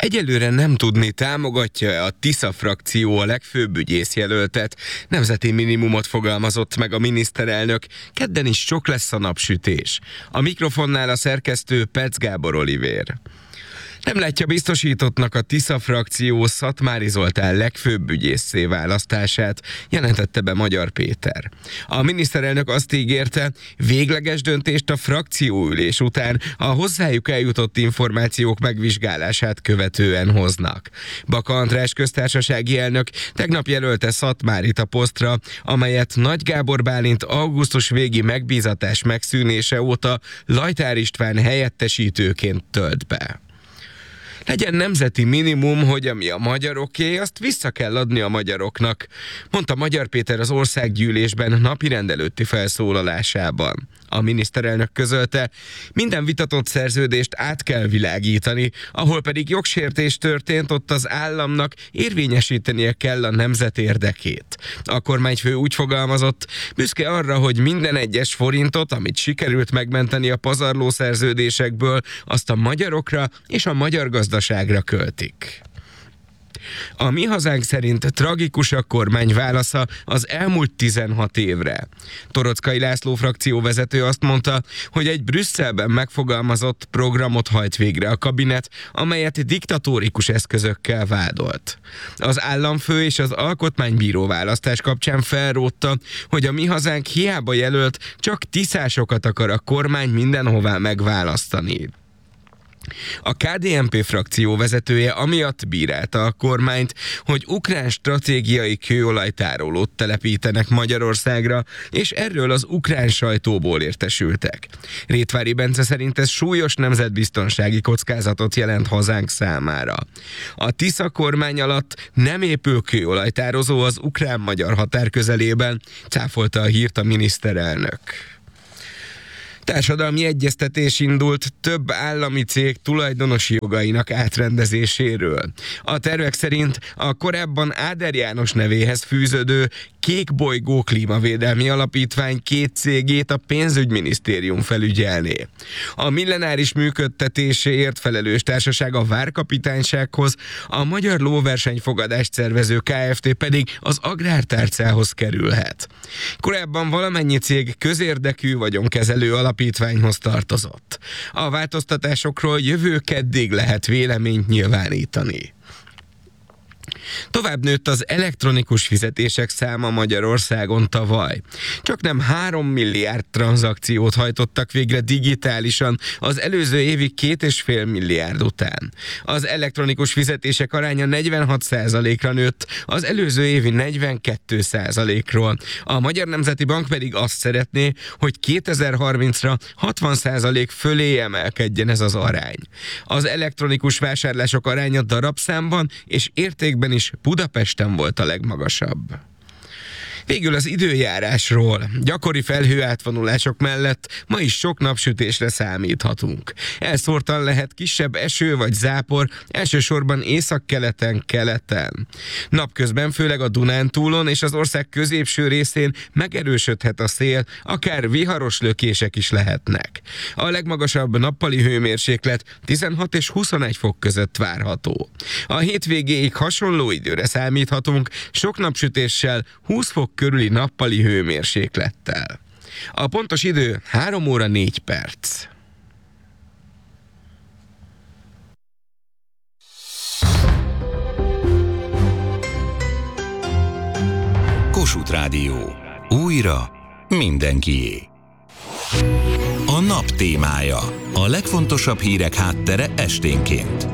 Egyelőre nem tudni, támogatja-e a Tisza frakció a legfőbb ügyészjelöltet. Nemzeti minimumot fogalmazott meg a miniszterelnök, kedden is sok lesz a napsütés. A mikrofonnál a szerkesztő Pec Gábor Olivér. Nem látja biztosítottnak a Tisza frakció Szatmári Zoltán legfőbb ügyésszé választását, jelentette be Magyar Péter. A miniszterelnök azt ígérte, végleges döntést a frakcióülés után a hozzájuk eljutott információk megvizsgálását követően hoznak. Baka András köztársasági elnök tegnap jelölte Szatmárit a posztra, amelyet Nagy Gábor Bálint augusztus végi megbízatás megszűnése óta Lajtár István helyettesítőként tölt be. Legyen nemzeti minimum, hogy ami a magyaroké, azt vissza kell adni a magyaroknak, mondta Magyar Péter az országgyűlésben napirend előtti felszólalásában. A miniszterelnök közölte, minden vitatott szerződést át kell világítani, ahol pedig jogsértés történt, ott az államnak érvényesítenie kell a nemzet érdekét. A kormányfő úgy fogalmazott, büszke arra, hogy minden egyes forintot, amit sikerült megmenteni a pazarló szerződésekből, azt a magyarokra és a magyar gazdaságra költik. A Mi Hazánk szerint tragikus a kormány válasza az elmúlt 16 évre. Toroczkai László frakcióvezető azt mondta, hogy egy Brüsszelben megfogalmazott programot hajt végre a kabinet, amelyet diktatórikus eszközökkel vádolt. Az államfő és az alkotmánybíró választás kapcsán felrótta, hogy a Mi Hazánk hiába jelölt, csak tiszásokat akar a kormány mindenhová megválasztani. A KDNP frakció vezetője amiatt bírálta a kormányt, hogy ukrán stratégiai kőolajtárolót telepítenek Magyarországra, és erről az ukrán sajtóból értesültek. Rétvári Bence szerint ez súlyos nemzetbiztonsági kockázatot jelent hazánk számára. A Tisza kormány alatt nem épül kőolajtározó az ukrán-magyar határ közelében, cáfolta a hírt a miniszterelnök. Társadalmi egyeztetés indult több állami cég tulajdonosi jogainak átrendezéséről. A tervek szerint a korábban Áder János nevéhez fűződő Kék Bolygó Klímavédelmi Alapítvány 2 cégét a pénzügyminisztérium felügyelné. A millenáris működtetéséért felelős társaság a Várkapitánysághoz, a Magyar Lóversenyfogadást szervező Kft. Pedig az Agrártárcához kerülhet. Korábban valamennyi cég közérdekű vagyonkezelő alapítványhoz tartozott. A változtatásokról jövő keddig lehet véleményt nyilvánítani. Tovább nőtt az elektronikus fizetések száma Magyarországon tavaly. Csaknem 3 milliárd tranzakciót hajtottak végre digitálisan az előző évi 2,5 milliárd után. Az elektronikus fizetések aránya 46%-ra nőtt, az előző évi 42%-ról. A Magyar Nemzeti Bank pedig azt szeretné, hogy 2030-ra 60% fölé emelkedjen ez az arány. Az elektronikus vásárlások aránya darabszámban és értékben is Budapesten volt a legmagasabb. Végül az időjárásról. Gyakori felhőátvonulások mellett ma is sok napsütésre számíthatunk. Elszórtan lehet kisebb eső vagy zápor, elsősorban északkeleten, keleten. Napközben főleg a Dunántúlon és az ország középső részén megerősödhet a szél, akár viharos lökések is lehetnek. A legmagasabb nappali hőmérséklet 16 és 21 fok között várható. A hétvégéig hasonló időre számíthatunk, sok napsütéssel, 20 fok körüli nappali hőmérséklettel. A pontos idő 3 óra 4 perc. Kossuth Rádió. Újra mindenkié. A nap témája. A legfontosabb hírek háttere esténként.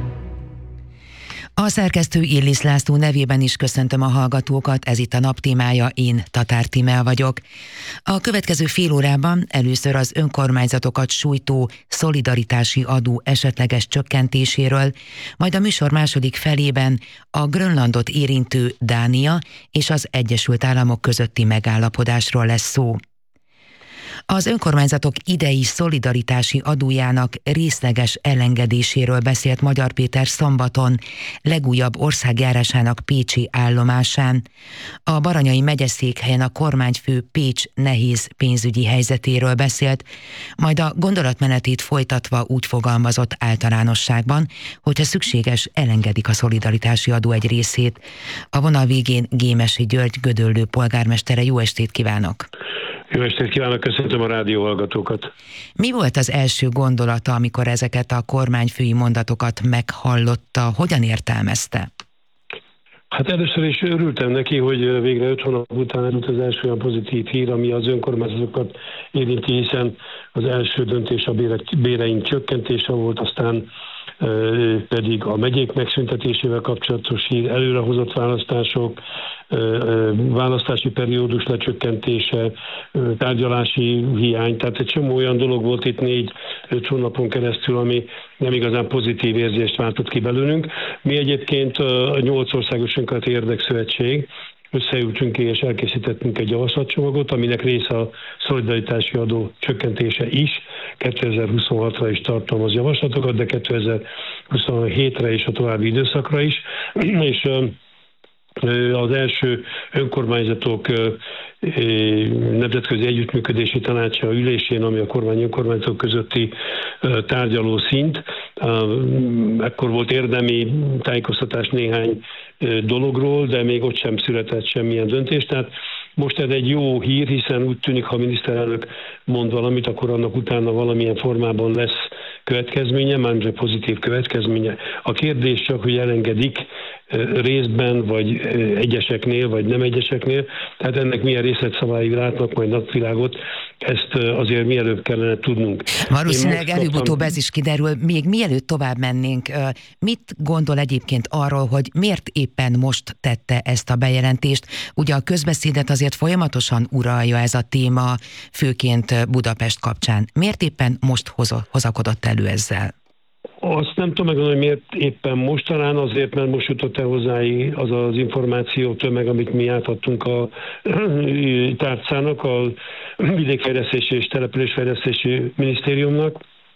A szerkesztő Illis László nevében is köszöntöm a hallgatókat, ez itt a nap témája, én Tatár Tímea vagyok. A következő fél órában először az önkormányzatokat sújtó szolidaritási adó esetleges csökkentéséről, majd a műsor második felében a Grönlandot érintő Dánia és az Egyesült Államok közötti megállapodásról lesz szó. Az önkormányzatok idei szolidaritási adójának részleges elengedéséről beszélt Magyar Péter szombaton legújabb országjárásának pécsi állomásán. A Baranyai megyeszékhelyen a kormányfő Pécs nehéz pénzügyi helyzetéről beszélt, majd a gondolatmenetét folytatva úgy fogalmazott általánosságban, hogyha szükséges, elengedik a szolidaritási adó egy részét. A vonal végén Gémesi György Gödöllő polgármestere. Jó estét kívánok! Jó estét kívánok, köszöntöm a rádió hallgatókat. Mi volt az első gondolata, amikor ezeket a kormányfői mondatokat meghallotta? Hogyan értelmezte? Hát először is örültem neki, hogy végre 5 hónap után elült az első olyan pozitív hír, ami az önkormányzatokat érinti, hiszen az első döntés a béreink csökkentése volt, aztán pedig a megyék megszüntetésével kapcsolatos hír, előrehozott választások, választási periódus lecsökkentése, tárgyalási hiány, tehát egy csomó olyan dolog volt itt 4-5 hónapon keresztül, ami nem igazán pozitív érzést váltott ki belőlünk. Mi egyébként a 8 országos önkormányzati érdekszövetség összeültünk és elkészítettünk egy javaslatcsomagot, aminek része a szolidaritási adó csökkentése is. 2026-ra is tartalmaz javaslatokat, de 2027-re és a további időszakra is. És az első önkormányzatok nemzetközi együttműködési tanácsa ülésén, ami a kormány önkormányzatok közötti tárgyaló szint. Ekkor volt érdemi tájékoztatás néhány dologról, de még ott sem született semmilyen döntés. Tehát most ez egy jó hír, hiszen úgy tűnik, ha a miniszterelnök mond valamit, akkor annak utána valamilyen formában lesz következménye, mármint pozitív következménye. A kérdés csak, hogy elengedik részben, vagy egyeseknél, vagy nem egyeseknél. Tehát ennek milyen részletszabályig látnak majd napvilágot, ezt azért mielőbb kellene tudnunk. Valószínűleg előbb-utóbb ez is kiderül. Még mielőtt tovább mennénk, mit gondol egyébként arról, hogy miért éppen most tette ezt a bejelentést? Ugye a közbeszédet azért folyamatosan uralja ez a téma, főként Budapest kapcsán. Miért éppen most hozakodott elő ezzel? Azt nem tudom megmondani, hogy miért éppen most, talán azért, mert most jutott el hozzáig az az információ tömeg, amit mi átadtunk a tárcának, a Vidékfejlesztési és Településfejlesztési Minisztériumnak,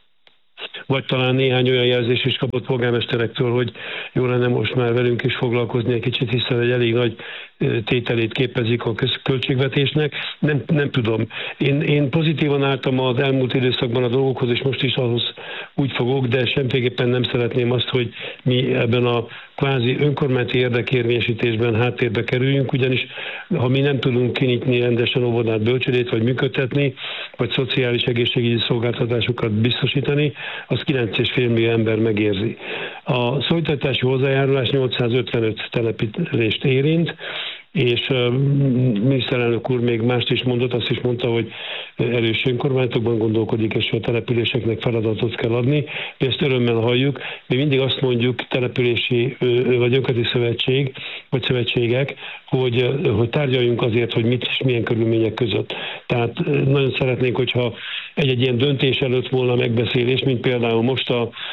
vagy talán néhány olyan jelzés is kapott polgármesterektől, hogy jó lenne most már velünk is foglalkozni egy kicsit, hiszen egy elég nagy tételét képezik a költségvetésnek. Nem tudom. Én pozitívan álltam az elmúlt időszakban a dolgokhoz, és most is ahhoz úgy fogok, de semmiképpen nem szeretném azt, hogy mi ebben a kvázi önkormányzati érdekérvényesítésben háttérbe kerüljünk, ugyanis ha mi nem tudunk kinyitni rendesen óvodát, bölcsődét, vagy működtetni, vagy szociális egészségügyi szolgáltatásokat biztosítani, az 9,5 millió ember megérzi. A szolidaritási hozzájárulás 855 települést érint, és miniszterelnök úr még mást is mondott, azt is mondta, hogy erős önkormányzatokban gondolkodik, és a településeknek feladatot kell adni. Mi ezt örömmel halljuk. Mi mindig azt mondjuk, települési vagy önkormányzati szövetség, vagy szövetségek, hogy tárgyaljunk azért, hogy mit és milyen körülmények között. Tehát nagyon szeretnénk, hogyha egy ilyen döntés előtt volna megbeszélés, mint például most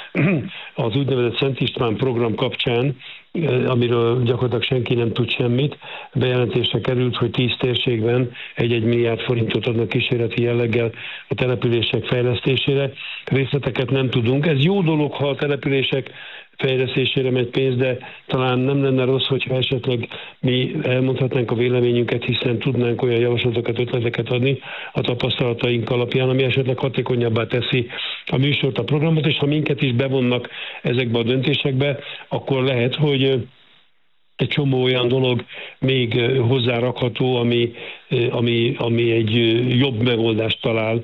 az úgynevezett Szent István program kapcsán, amiről gyakorlatilag senki nem tud semmit, bejelentésre került, hogy 10 térségben 1 milliárd forintot adnak kísérleti jelleggel a települések fejlesztésére. Részleteket nem tudunk. Ez jó dolog, ha a települések fejlesztésére megy pénz, de talán nem lenne rossz, hogyha esetleg mi elmondhatnánk a véleményünket, hiszen tudnánk olyan javaslatokat, ötleteket adni a tapasztalataink alapján, ami esetleg hatékonyabbá teszi a műsort, a programot, és ha minket is bevonnak ezekbe a döntésekbe, akkor lehet, hogy egy csomó olyan dolog még hozzárakható, ami egy jobb megoldást talál.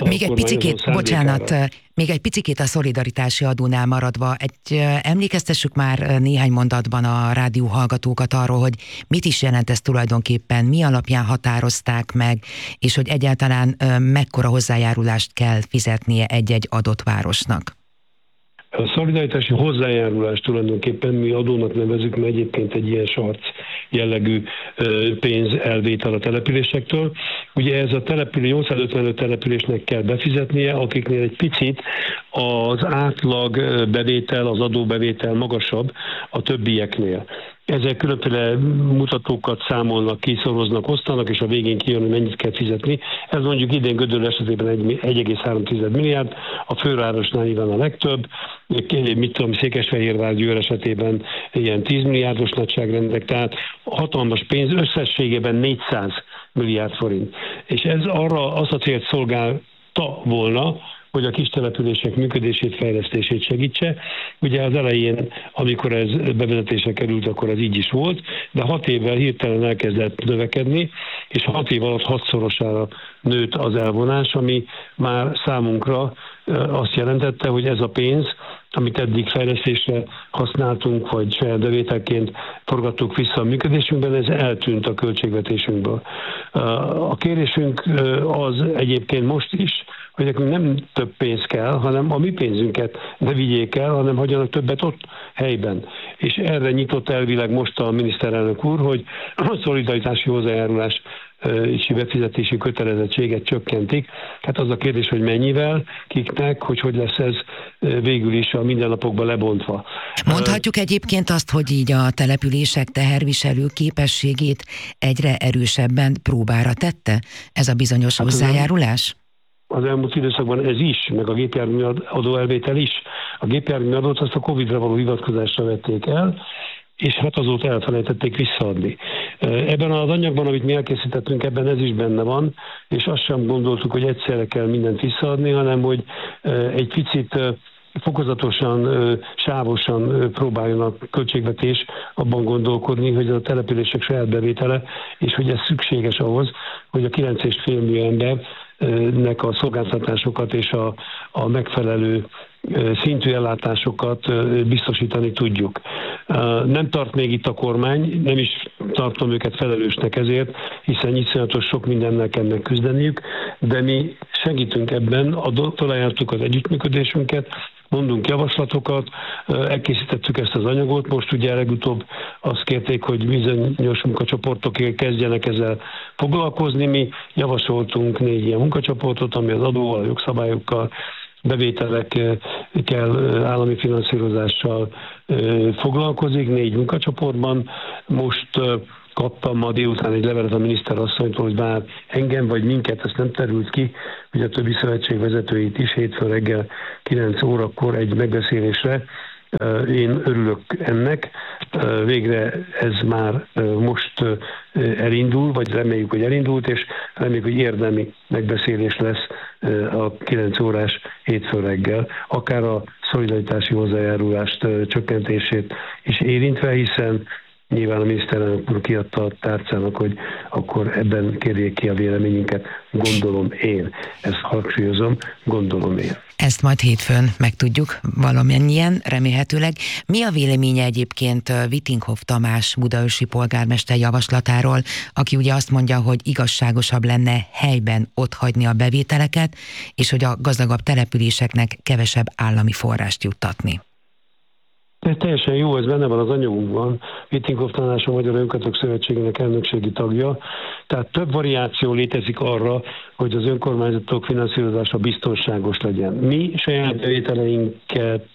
Még egy picikét a szolidaritási adónál maradva, emlékeztessük már néhány mondatban a rádió hallgatókat arról, hogy mit is jelent ez tulajdonképpen, mi alapján határozták meg, és hogy egyáltalán mekkora hozzájárulást kell fizetnie egy-egy adott városnak. A szolidaritási hozzájárulás tulajdonképpen mi adónak nevezzük, mert egyébként egy ilyen sarc jellegű pénz elvétel a településektől. ugye ez a település, 855 településnek kell befizetnie, akiknél egy picit az átlag bevétel, az adóbevétel magasabb a többieknél. Ezek különféle mutatókat számolnak, kiszoroznak, osztanak, és a végén kijön, hogy mennyit kell fizetni. Ez mondjuk idén Gödöllő esetében 1,3 milliárd, a fővárosnál nyilván a legtöbb, mit tudom, Székesfehérvár, Győr esetében ilyen 10 milliárdos nagyságrendek, tehát hatalmas pénz, összességében 400 milliárd forint. És ez arra azt a célt szolgálta volna, hogy a kis települések működését, fejlesztését segítse. Ugye az elején, amikor ez bevezetésre került, akkor ez így is volt, de 6 évvel hirtelen elkezdett növekedni, és 6 év alatt 6-szorosára nőtt az elvonás, ami már számunkra azt jelentette, hogy ez a pénz, amit eddig fejlesztésre használtunk, vagy saját bevételként forgattuk vissza a működésünkben, ez eltűnt a költségvetésünkből. A kérésünk az egyébként most is, hogy nekünk nem több pénz kell, hanem a mi pénzünket ne vigyék el, hanem hagyjanak többet ott helyben. És erre nyitott elvileg most a miniszterelnök úr, hogy a szolidaritási hozzájárulás és befizetési kötelezettséget csökkentik. Hát az a kérdés, hogy mennyivel, kiknek, hogy lesz ez végül is a mindennapokban lebontva. Mondhatjuk egyébként azt, hogy így a települések teherviselő képességét egyre erősebben próbára tette ez a bizonyos hozzájárulás? Az elmúlt időszakban ez is, meg a gépjármű adóelvétel is. A gépjármű adót azt a Covid-ra való hivatkozásra vették el, és hát azóta elfelejtették visszaadni. Ebben az anyagban, amit mi elkészítettünk, ebben ez is benne van, és azt sem gondoltuk, hogy egyszerre kell mindent visszaadni, hanem hogy egy picit fokozatosan, sávosan próbáljon a költségvetés abban gondolkodni, hogy a települések saját bevétele, és hogy ez szükséges ahhoz, hogy a 9,5 millió embernek a szolgáltatásokat és a megfelelő szintű ellátásokat biztosítani tudjuk. Nem tart még itt a kormány, nem is tartom őket felelősnek ezért, hiszen iszonyatos sok mindennel kell megküzdeniük, de mi segítünk ebben, találtuk az együttműködésünket, mondunk javaslatokat, elkészítettük ezt az anyagot, most ugye legutóbb azt kérték, hogy bizonyos munkacsoportok kezdjenek ezzel foglalkozni, mi javasoltunk 4 ilyen munkacsoportot, ami az adóval, a jogszabályokkal, bevételekkel, állami finanszírozással foglalkozik 4 munkacsoportban. Most kaptam ma délután egy levelet a miniszterasszonytól, hogy bár engem vagy minket, ezt nem terült ki, hogy a többi szövetség vezetőit is hétfőn reggel 9 órakor egy megbeszélésre. Én örülök ennek. Végre ez már most elindul, vagy reméljük, hogy elindult, és reméljük, hogy érdemi megbeszélés lesz a 9 órás hétfő reggel, akár a szolidaritási hozzájárulást csökkentését is érintve, hiszen nyilván a miniszterelnök úr kiadta a tárcának, hogy akkor ebben kérjék ki a véleményünket, gondolom én. Ezt hangsúlyozom, gondolom én. Ezt majd hétfőn megtudjuk valamennyien, remélhetőleg. Mi a véleménye egyébként Vittinghoff Tamás budaörsi polgármester javaslatáról, aki ugye azt mondja, hogy igazságosabb lenne helyben otthagyni a bevételeket, és hogy a gazdagabb településeknek kevesebb állami forrást juttatni? De teljesen jó, ez benne van az anyagunkban. Vittinghoff Tamás a Magyar Önkormányzatok Szövetségének elnökségi tagja. Tehát több variáció létezik arra, hogy az önkormányzatok finanszírozása biztonságos legyen. Mi saját bevételeinket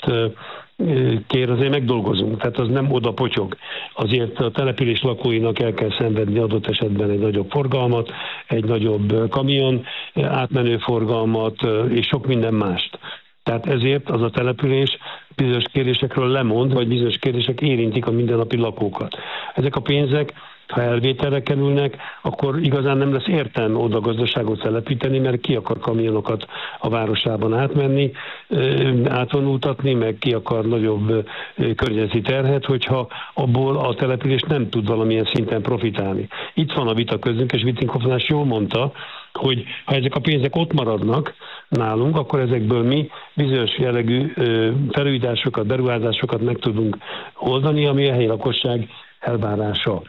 azért megdolgozunk, tehát az nem oda potyog. Azért a település lakóinak el kell szenvedni adott esetben egy nagyobb forgalmat, egy nagyobb kamion átmenő forgalmat, és sok minden mást. Tehát ezért az a település bizonyos kérdésekről lemond, vagy bizonyos kérdések érintik a mindennapi lakókat. Ezek a pénzek, ha elvételre kerülnek, akkor igazán nem lesz értelme oda gazdaságot telepíteni, mert ki akar kamionokat a városában átmenni, átvonultatni, meg ki akar nagyobb környezeti terhet, hogyha abból a település nem tud valamilyen szinten profitálni. Itt van a vita közünk, és Vittinghoff Tamás jól mondta, hogy ha ezek a pénzek ott maradnak nálunk, akkor ezekből mi bizonyos jellegű felújításokat, beruházásokat meg tudunk oldani, ami a helyi lakosság elvárása.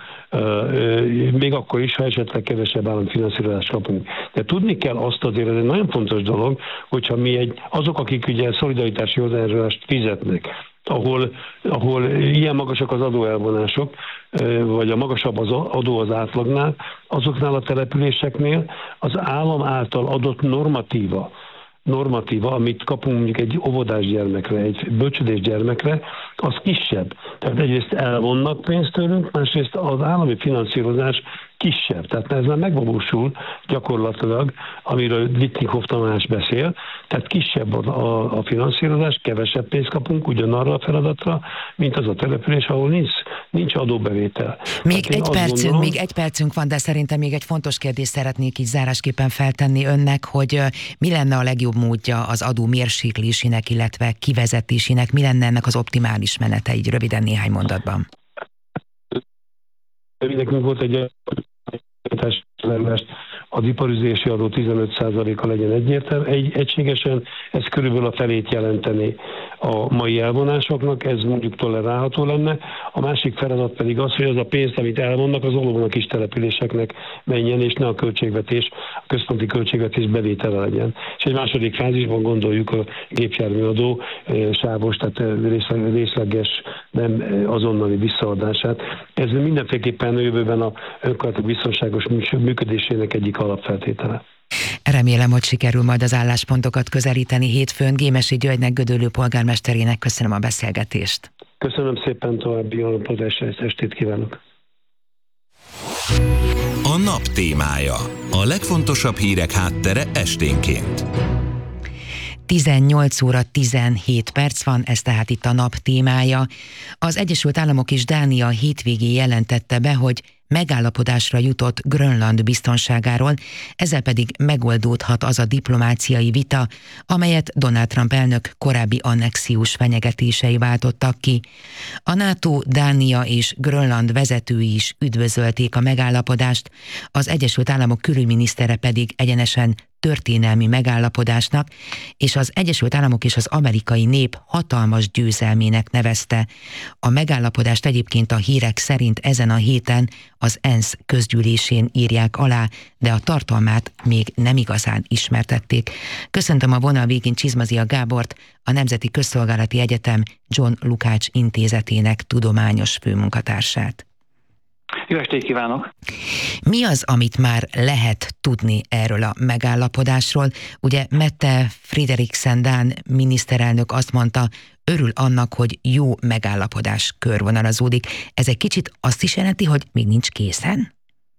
Még akkor is, ha esetleg kevesebb állami finanszírozást kapunk. De tudni kell azt azért, ez egy nagyon fontos dolog, hogyha mi azok, akik ugye szolidaritási hozzájárulást fizetnek, ahol ilyen magasak az adóelvonások, vagy a magasabb az adó az átlagnál, azoknál a településeknél az állam által adott normatíva, amit kapunk mondjuk egy óvodás gyermekre, egy bölcsődés gyermekre, az kisebb. Tehát egyrészt elvonnak pénzt tőlünk, másrészt az állami finanszírozás kisebb. Tehát ez már megvalósul gyakorlatilag, amiről Littnikov Tamás beszél, tehát kisebb a finanszírozás, kevesebb pénzt kapunk ugyanarra a feladatra, mint az a település, ahol nincs adóbevétel. Még egy percünk van, de szerintem még egy fontos kérdést szeretnék így zárásképpen feltenni önnek, hogy mi lenne a legjobb módja az adó mérséklésének, illetve kivezetésének, mi lenne ennek az optimális menete, így röviden néhány mondatban? Nekünk volt egy az iparüzési adó 15%-a legyen egységesen, ez körülbelül a felét jelenteni a mai elvonásoknak, ez mondjuk tolerálható lenne. A másik feladat pedig az, hogy az a pénzt, amit elvonnak, az valóban a kis településeknek menjen, és ne a központi költségvetés bevétele legyen. És egy második fázisban gondoljuk a gépjárműadó sávos, tehát részleges, nem azonnali visszaadását. Ez mindenféleképpen a jövőben a önkormányzatok biztonságos működésének egyik alapfeltétele. Remélem, hogy sikerül majd az álláspontokat közelíteni hétfőn. Gémesi Györgynek, Gödöllő polgármesterének köszönöm a beszélgetést. Köszönöm szépen, további alapozás, estét kívánok. A nap témája. A legfontosabb hírek háttere esténként. 18 óra 17 perc van, ez tehát itt a nap témája. Az Egyesült Államok és Dánia hétvégén jelentette be, hogy megállapodásra jutott Grönland biztonságáról, ezzel pedig megoldódhat az a diplomáciai vita, amelyet Donald Trump elnök korábbi annexiós fenyegetései váltottak ki. A NATO, Dánia és Grönland vezetői is üdvözölték a megállapodást, az Egyesült Államok külügyminisztere pedig egyenesen történelmi megállapodásnak, és az Egyesült Államok és az amerikai nép hatalmas győzelmének nevezte. A megállapodást egyébként a hírek szerint ezen a héten az ENSZ közgyűlésén írják alá, de a tartalmát még nem igazán ismertették. Köszöntöm a vonal végén Csizmazia Gábort, a Nemzeti Közszolgálati Egyetem John Lukács intézetének tudományos főmunkatársát. Jó estét kívánok! Mi az, amit már lehet tudni erről a megállapodásról? Ugye Mette Frederiksen dán miniszterelnök azt mondta, örül annak, hogy jó megállapodás körvonalazódik. Ez egy kicsit azt is jelenti, hogy még nincs készen?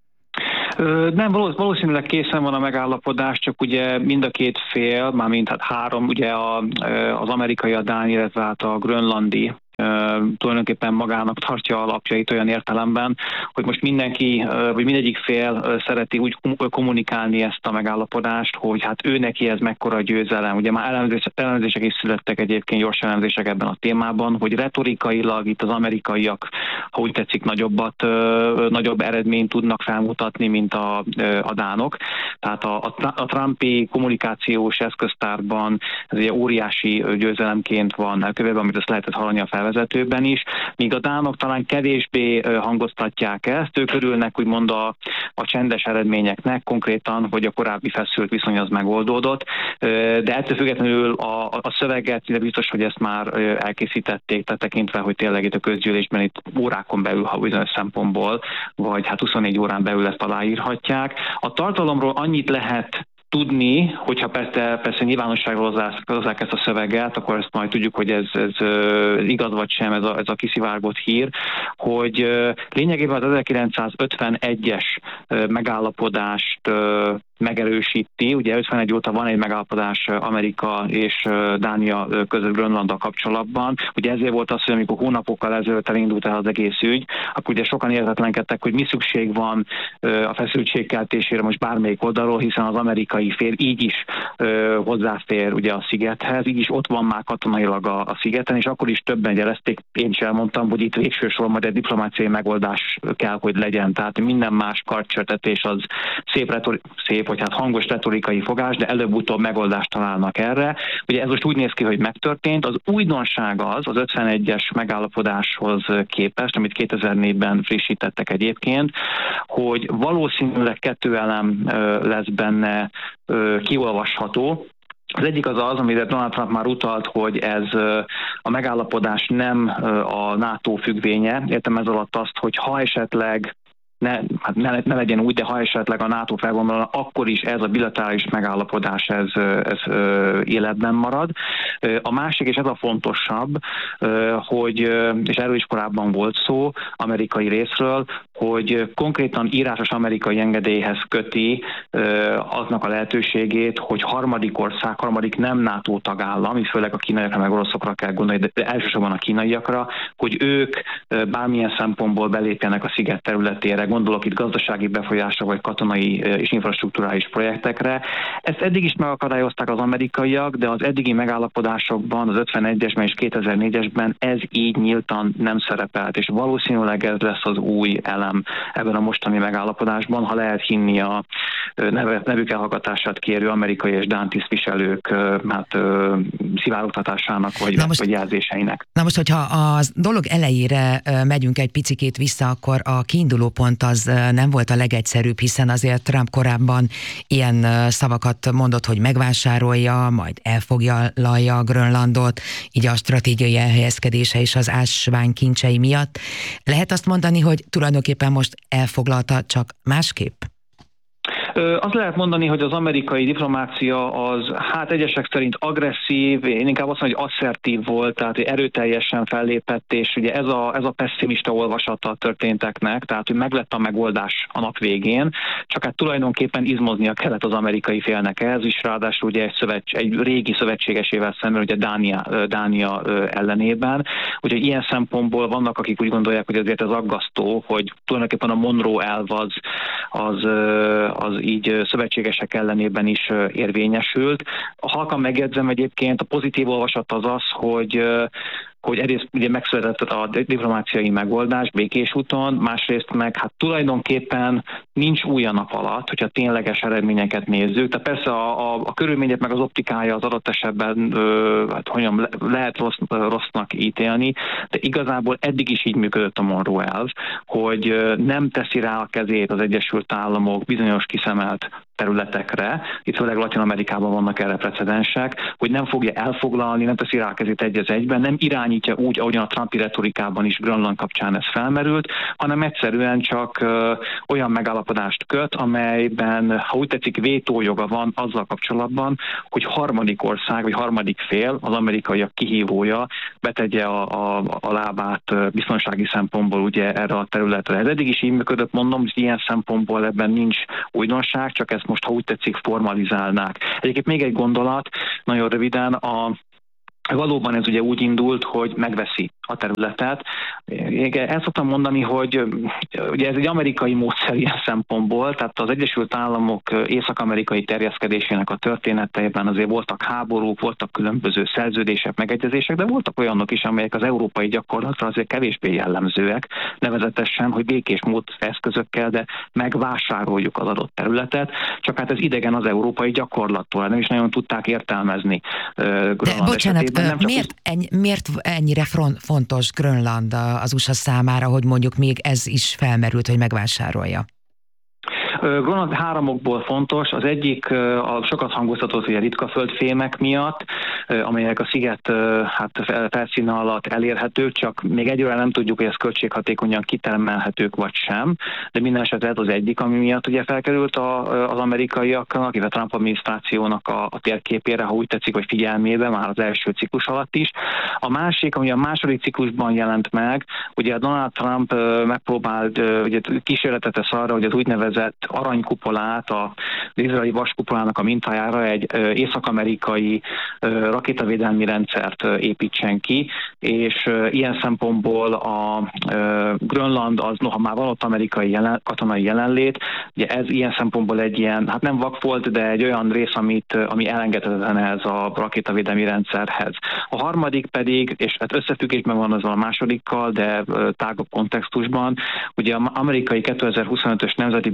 Nem, valószínűleg készen van a megállapodás, csak ugye mind a két fél, mármint hát három, ugye az amerikai, a dán, illetve hát a grönlandi tulajdonképpen magának tartja alapjait olyan értelemben, hogy most mindenki, vagy mindegyik fél szereti úgy kommunikálni ezt a megállapodást, hogy hát ő neki ez mekkora győzelem. Ugye már elemzések is születtek egyébként, gyors elemzések ebben a témában, hogy retorikailag itt az amerikaiak, ha úgy tetszik, nagyobb eredményt tudnak felmutatni, mint a dánok. Tehát a Trumpi kommunikációs eszköztárban ez egy óriási győzelemként van elkövetve, amit azt lehetett hallani a felvezetőben is, míg a dánok talán kevésbé hangoztatják ezt, ők örülnek úgymond a csendes eredményeknek, konkrétan, hogy a korábbi feszült viszony az megoldódott, de ettől függetlenül a szöveget, de biztos, hogy ezt már elkészítették, tehát tekintve, hogy tényleg itt a közgyűlésben itt órákon belül, ha bizonyos szempontból, vagy hát 24 órán belül ezt aláírhatják. A tartalomról annyit lehet tudni, hogyha persze nyilvánosságra hozzák ezt a szöveget, akkor ezt majd tudjuk, hogy ez igaz vagy sem, ez a kiszivárgott hír, hogy lényegében az 1951-es megállapodást megerősíti. Ugye 51 óta van egy megállapodás Amerika és Dánia között Grönlanddal kapcsolatban. Ugye ezért volt az, hogy amikor hónapokkal ezelőtt elindult el az egész ügy, akkor ugye sokan értetlenkedtek, hogy mi szükség van a feszültségkeltésére most bármelyik oldalról, hiszen az amerikai fél így is hozzáfér ugye a szigethez, így is ott van már katonailag a szigeten, és akkor is többen jelezték, én is elmondtam, hogy itt végső soron majd egy diplomáciai megoldás kell, hogy legyen. Tehát minden más karcsörtetés az szép, vagy hát hangos retorikai fogás, de előbb-utóbb megoldást találnak erre. Ugye ez most úgy néz ki, hogy megtörtént. Az újdonság az 51-es megállapodáshoz képest, amit 2004-ben frissítettek egyébként, hogy valószínűleg 2 elem lesz benne kiolvasható. Az egyik az, amire Donald Trump már utalt, hogy ez a megállapodás nem a NATO függvénye. Értem ez alatt azt, hogy ha esetleg ne legyen úgy, de ha esetleg a NATO felvonulna, akkor is ez a bilaterális megállapodás ez életben marad. A másik, és ez a fontosabb, hogy, és erről is korábban volt szó amerikai részről, hogy konkrétan írásos amerikai engedélyhez köti aznak a lehetőségét, hogy harmadik nem NATO tagállam, itt főleg a kínaiakra meg oroszokra kell gondolni, de elsősorban a kínaiakra, hogy ők bármilyen szempontból belépjenek a sziget területére, gondolok itt gazdasági befolyásra vagy katonai és infrastrukturális projektekre. Ezt eddig is megakadályozták az amerikaiak, de az eddigi megállapodásokban, az 51-esben és 2004-esben ez így nyíltan nem szerepelt, és valószínűleg ez lesz az új elem ebben a mostani megállapodásban, ha lehet hinni a nevük elhallgatását kérő amerikai és dán tisztviselők szivárogtatásának vagy jelzéseinek. Na most, hogyha a dolog elejére megyünk egy picikét vissza, akkor a kiinduló pont az nem volt a legegyszerűbb, hiszen azért Trump korábban ilyen szavakat mondott, hogy megvásárolja, majd elfoglalja Grönlandot, így a stratégiai elhelyezkedése és az ásványkincsei miatt. Lehet azt mondani, hogy tulajdonképpen most elfoglalta, csak másképp? Azt lehet mondani, hogy az amerikai diplomácia az, egyesek szerint agresszív, én inkább azt mondom, hogy asszertív volt, tehát erőteljesen fellépett, és ugye ez a pessimista olvasata a történteknek, tehát hogy meglett a megoldás a nap végén, csak hát tulajdonképpen izmoznia kellett az amerikai félnek ehhez is, ráadásul ugye egy régi szövetségesével szemben, ugye Dánia ellenében. Úgyhogy ilyen szempontból vannak, akik úgy gondolják, hogy azért ez aggasztó, hogy tulajdonképpen a Monroe elv az így szövetségesek ellenében is érvényesült. Halkan megjegyzem egyébként, a pozitív olvasat az, hogy egyrészt ugye megszületett a diplomáciai megoldás békés úton, másrészt meg tulajdonképpen nincs új a nap alatt, hogyha tényleges eredményeket nézzük. Tehát persze a körülmények meg az optikája az adott esetben lehet rossznak ítélni, de igazából eddig is így működött a Monroe elv, hogy nem teszi rá a kezét az Egyesült Államok bizonyos kiszemelt területekre, itt főleg Latin-Amerikában vannak erre precedensek, hogy nem fogja elfoglalni, nem teszi rá a kezét egy az egyben, nem irányítja úgy, ahogyan a Trumpi retorikában is Grönland kapcsán ez felmerült, hanem egyszerűen csak olyan megállapodást köt, amelyben, ha úgy tetszik, vétójoga van azzal kapcsolatban, hogy harmadik ország, vagy harmadik fél, az amerikaiak kihívója betegye a lábát biztonsági szempontból ugye erre a területre. Ez eddig is így működött, mondom, hogy ilyen szempontból ebben nincs újdonság, csak ezt most, ha úgy tetszik, formalizálnák. Egyébként még egy gondolat, nagyon röviden, valóban ez ugye úgy indult, hogy megveszi a területet. El szoktam mondani, hogy ugye ez egy amerikai módszer ilyen szempontból, tehát az Egyesült Államok észak-amerikai terjeszkedésének a történeteiben azért voltak háborúk, voltak különböző szerződések, megegyezések, de voltak olyanok is, amelyek az európai gyakorlatra azért kevésbé jellemzőek, nevezetesen, hogy békés eszközökkel, de megvásároljuk az adott területet, csak hát ez idegen az európai gyakorlattól, nem is nagyon tudták értelmezni Grönland esetében. Miért ennyire fontos Grönland az USA számára, hogy mondjuk még ez is felmerült, hogy megvásárolja? Grönland három okból fontos. Az egyik a sokat hangoztatott ugye ritka földfémek miatt, amelyek a sziget felszíne alatt elérhetők, csak még egyre nem tudjuk, hogy ez költséghatékonyan kitermelhetők vagy sem, de minden esetre ez az egyik, ami miatt ugye felkerült az amerikaiaknak, illetve Trump adminisztrációnak a térképére, ha úgy tetszik, vagy figyelmébe már az első ciklus alatt is. A másik, ami a második ciklusban jelent meg, ugye Donald Trump megpróbált ugye kísérletet tesz arra, hogy az úgynevezett aranykupolát, az izraeli vaskupolának a mintájára egy észak-amerikai rakétavédelmi rendszert építsen ki, és ilyen szempontból a Grönland az, noha már van ott amerikai katonai jelenlét, ugye ez ilyen szempontból egy ilyen, nem vak volt, de egy olyan rész, ami elengedhetetlen ehhez a rakétavédelmi rendszerhez. A harmadik pedig, és összefüggésben van azzal a másodikkal, de tágabb kontextusban, ugye az amerikai 2025-ös nemzeti biztonsági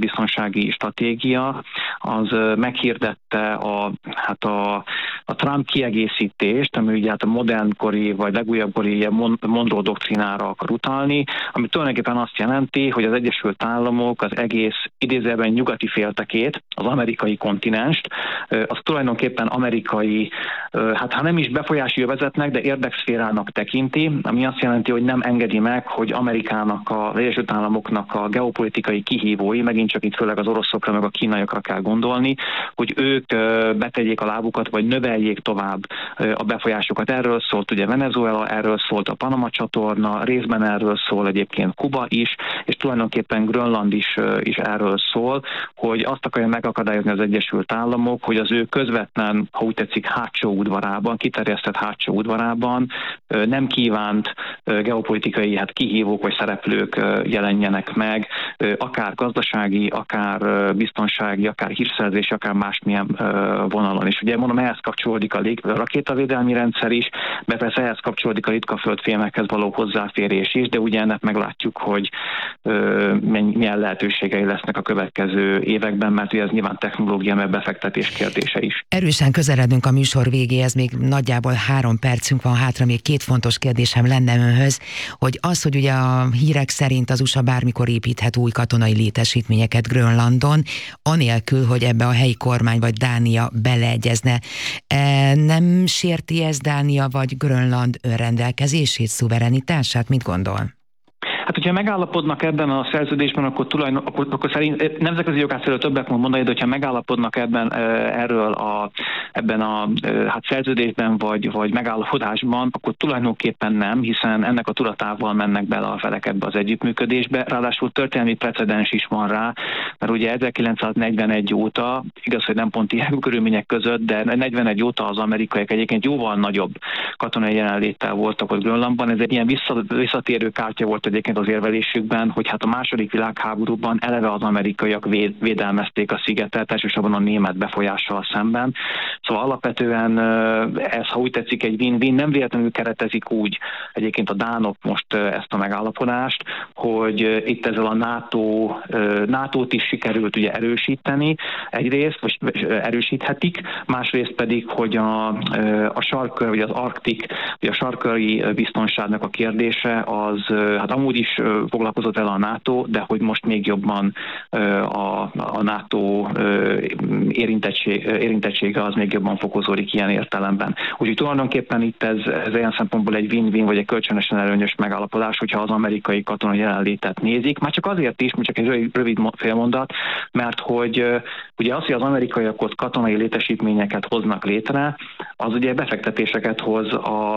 biztonsági stratégia az meghirdette a Trump kiegészítést, ami ugye a modernkori vagy legújabbkori Monroe doktrinára akar utalni, ami tulajdonképpen azt jelenti, hogy az Egyesült Államok az egész idézőjelben nyugati féltekét, az amerikai kontinenst, az tulajdonképpen amerikai, ha nem is befolyási övezetnek, de érdekszférának tekinti, ami azt jelenti, hogy nem engedi meg, hogy Amerikának, az Egyesült Államoknak a geopolitikai kihívói, megint csak itt főleg az oroszokra, meg a kínaiakra kell gondolni, hogy ők betegyék a lábukat, vagy növeljék tovább a befolyásokat. Erről szólt ugye Venezuela, erről szólt a Panama csatorna, részben erről szól egyébként Kuba is, és tulajdonképpen Grönland is erről szól, hogy azt akarja megakadályozni az Egyesült Államok, hogy az ő közvetlen, ha úgy tetszik, hátsó udvarában, kiterjesztett hátsó udvarában nem kívánt geopolitikai kihívók vagy szereplők jelenjenek meg, akár gazdasági, akár biztonsági, akár hírszerzési, akár másmilyen vonalon. És ugye mondom, ehhez kapcsolódik a rakétavédelmi rendszer is, de persze ehhez kapcsolódik a ritka földfémekhez való hozzáférés is, de ugye ennek meglátjuk, hogy milyen lehetőségei lesznek a következő években, mert ugye ez nyilván technológia, meg befektetés kérdése is. Erősen közeledünk a műsor végéhez, még nagyjából 3 percünk van hátra, még 2 fontos kérdésem lenne önhöz, hogy ugye a hírek szerint az USA bármikor építhet új katonai létesítményeket Grönlandon, anélkül, hogy ebbe a helyi kormány vagy Dánia beleegyezne. Nem sérti ez Dánia vagy Grönland önrendelkezését, szuverenitását? Mit gondol? Hát, hogyha megállapodnak ebben a szerződésben, akkor szerint nemzetközi jogásról többet mond mondani, de hogyha megállapodnak ebben a szerződésben vagy megállapodásban, akkor tulajdonképpen nem, hiszen ennek a tudatával mennek bele a felek ebbe az együttműködésbe. Ráadásul történelmi precedens is van rá, mert ugye 1941 óta, igaz, hogy nem pont ilyen körülmények között, de 41 óta az amerikaiak egyébként jóval nagyobb katonai jelenléttel voltak ott Grönlandban. Ez egy ilyen visszatérő kártya volt egyébként az érvelésükben, hogy a második világháborúban eleve az amerikaiak védelmezték a szigetet, elsősorban a német befolyással szemben. Szóval alapvetően ez, ha úgy tetszik, egy win-win, nem véletlenül keretezik úgy egyébként a dánok most ezt a megállapodást, hogy itt ezzel a NATO-t is sikerült ugye erősíteni egyrészt, vagy erősíthetik, másrészt pedig, hogy a sarkkör, vagy az Arktik, vagy a sarkköri biztonságnak a kérdése az amúgy is foglalkozott vele a NATO, de hogy most még jobban a NATO érintettsége az még jobban fokozódik ilyen értelemben. Úgyhogy tulajdonképpen itt ez ilyen szempontból egy win-win, vagy egy kölcsönösen előnyös megállapodás, hogyha az amerikai katonai jelenlétet nézik. Már csak azért is, csak egy rövid félmondat, mert hogy ugye az, hogy az amerikaiak ott katonai létesítményeket hoznak létre, az ugye befektetéseket hoz,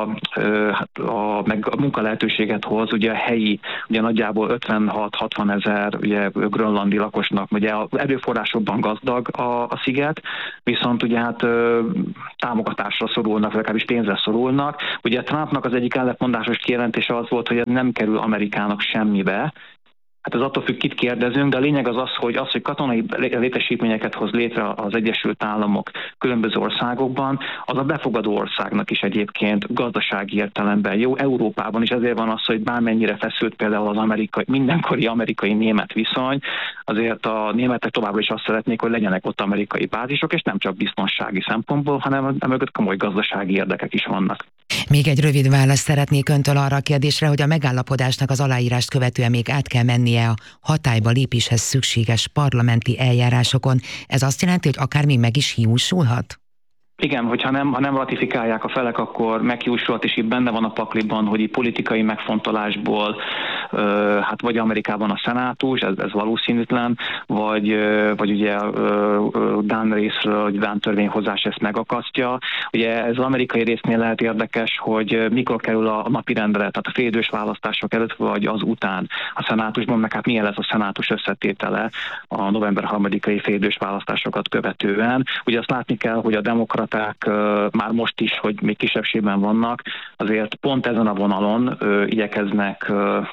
meg a munkalehetőséget hoz, ugye a helyi, ugye nagyjából 56-60 ezer ugye grönlandi lakosnak, ugye erőforrásokban gazdag a sziget, viszont ugye támogatásra szorulnak, legalábbis pénzre szorulnak. Ugye Trumpnak az egyik ellentmondásos kijelentése az volt, hogy ez nem kerül Amerikának semmibe. Hát ez attól függ, kit kérdezünk, de a lényeg az, hogy katonai létesítményeket hoz létre az Egyesült Államok különböző országokban, az a befogadó országnak is egyébként gazdasági értelemben jó. Európában is ezért van az, hogy bármennyire feszült például az mindenkori amerikai-német viszony, azért a németek továbbra is azt szeretnék, hogy legyenek ott amerikai bázisok, és nem csak biztonsági szempontból, hanem mögött komoly gazdasági érdekek is vannak. Még egy rövid választ szeretnék öntől arra a kérdésre, hogy a megállapodásnak az aláírást követően még át kell mennie a hatályba lépéshez szükséges parlamenti eljárásokon. Ez azt jelenti, hogy akár még meg is hiúsulhat? Igen, hogyha nem ratifikálják a felek, akkor meghiúsulhat, és itt benne van a pakliban, hogy itt politikai megfontolásból, vagy Amerikában a szenátus, ez valószínűtlen, vagy ugye dán részről, hogy dán törvényhozás ezt megakasztja. Ugye ez az amerikai résznél lehet érdekes, hogy mikor kerül a napirendre, tehát a félidős választások előtt, vagy az után a szenátusban, meg milyen lesz a szenátus összetétele a november 3-ai félidős választásokat követően. Ugye azt látni kell, hogy a demokraták már most is, hogy még kisebbségben vannak, azért pont ezen a vonalon igyekeznek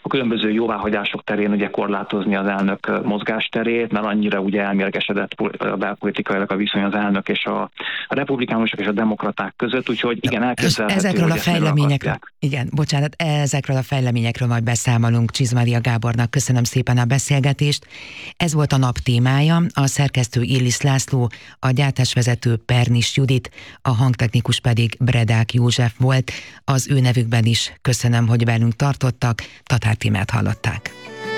a különböző jóváhagyások terén ugye korlátozni az elnök mozgásterét, mert annyira ugye elmérgesedett belpolitikailag a viszony az elnök és a republikánusok és a demokraták között, úgyhogy igen, elképzelhető, ezekről hogy a fejleményekről, ezekről a fejleményekről majd beszámolunk Csiz Mária Gábornak. Köszönöm szépen a beszélgetést. Ez volt a nap témája, a szerkesztő Illis László, a gyártásvezető Pernis Judit, a hangtechnikus pedig Bredák József volt. Az ő nevükben is köszönöm, hogy velünk tartottak. Tatár Tímát hallották.